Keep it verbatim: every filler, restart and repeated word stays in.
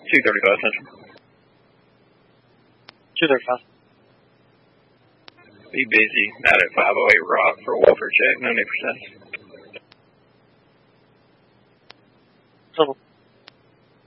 two thirty-five Central. two thirty-five. Be busy. Not at five oh eight Rock for welfare check, ninety percent. Total.